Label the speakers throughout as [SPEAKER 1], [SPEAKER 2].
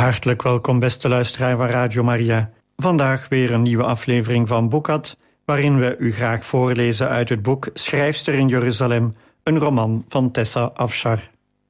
[SPEAKER 1] Hartelijk welkom, beste luisteraar van Radio Maria. Vandaag weer een nieuwe aflevering van Boekat, waarin we u graag voorlezen uit het boek Schrijfster in Jeruzalem, een roman van Tessa Afshar.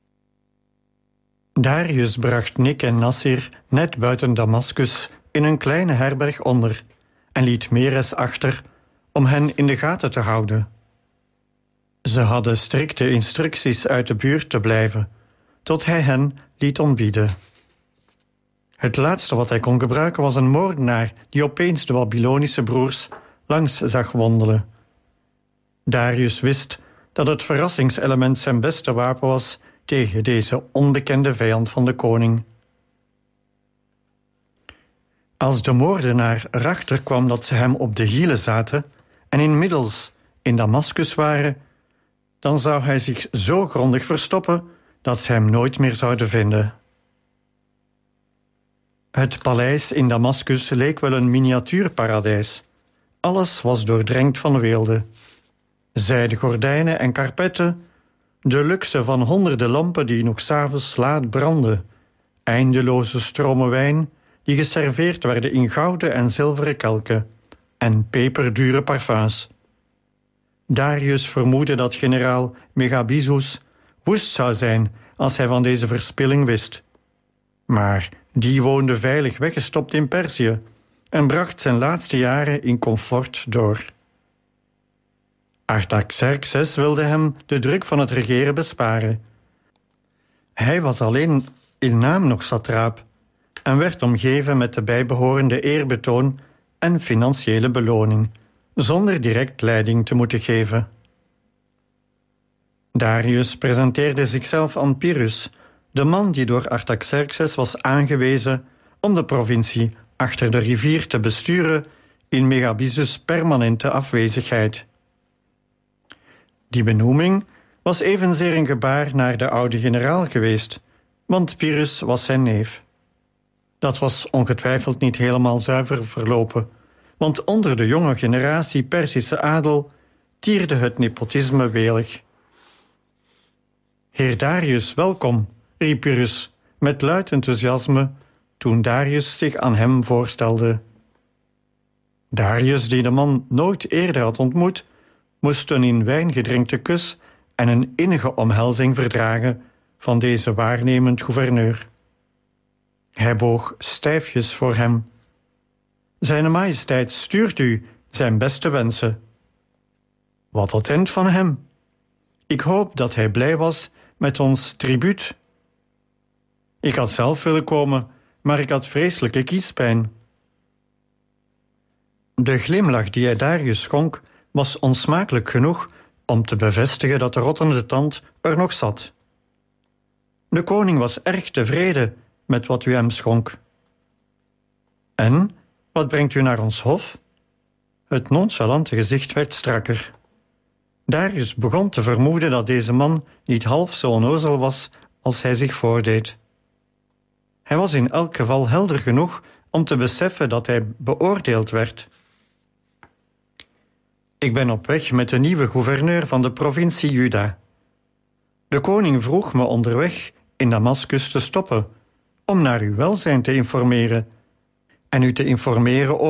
[SPEAKER 1] Darius bracht Nick en Nassir net buiten Damascus in een kleine herberg onder en liet Meres achter om hen in de gaten te houden. Ze hadden strikte instructies uit de buurt te blijven, tot hij hen liet ontbieden. Het laatste wat hij kon gebruiken was een moordenaar die opeens de Babylonische broers langs zag wandelen. Darius wist dat het verrassingselement zijn beste wapen was tegen deze onbekende vijand van de koning. Als de moordenaar erachter kwam dat ze hem op de hielen zaten en inmiddels in Damascus waren, dan zou hij zich zo grondig verstoppen dat ze hem nooit meer zouden vinden. Het paleis in Damascus leek wel een miniatuurparadijs. Alles was doordrenkt van weelde. Zijden gordijnen en karpetten, de luxe van honderden lampen die nog 's avonds laat brandden, eindeloze stromen wijn die geserveerd werden in gouden en zilveren kelken en peperdure parfums. Darius vermoedde dat generaal Megabyzus woest zou zijn als hij van deze verspilling wist. Maar die woonde veilig weggestopt in Perzië en bracht zijn laatste jaren in comfort door. Artaxerxes wilde hem de druk van het regeren besparen. Hij was alleen in naam nog satraap en werd omgeven met de bijbehorende eerbetoon en financiële beloning, zonder direct leiding te moeten geven. Darius presenteerde zichzelf aan Pyrrhus, de man die door Artaxerxes was aangewezen om de provincie achter de rivier te besturen in Megabyzus' permanente afwezigheid. Die benoeming was evenzeer een gebaar naar de oude generaal geweest, want Pyrrhus was zijn neef. Dat was ongetwijfeld niet helemaal zuiver verlopen, want onder de jonge generatie Perzische adel tierde het nepotisme welig. Heer Darius, welkom, riep Pyrrhus met luid enthousiasme toen Darius zich aan hem voorstelde. Darius, die de man nooit eerder had ontmoet, moest een in wijn gedrenkte kus en een innige omhelzing verdragen van deze waarnemend gouverneur. Hij boog stijfjes voor hem. Zijne majesteit stuurt u zijn beste wensen. Wat attent van hem. Ik hoop dat hij blij was met ons tribuut. Ik had zelf willen komen, maar ik had vreselijke kiespijn. De glimlach die hij Darius schonk was onsmakelijk genoeg om te bevestigen dat de rottende tand er nog zat. De koning was erg tevreden met wat u hem schonk. En, wat brengt u naar ons hof? Het nonchalante gezicht werd strakker. Darius begon te vermoeden dat deze man niet half zo onnozel was als hij zich voordeed. Hij was in elk geval helder genoeg om te beseffen dat hij beoordeeld werd. Ik ben op weg met de nieuwe gouverneur van de provincie Juda. De koning vroeg me onderweg in Damascus te stoppen om naar uw welzijn te informeren en u te informeren over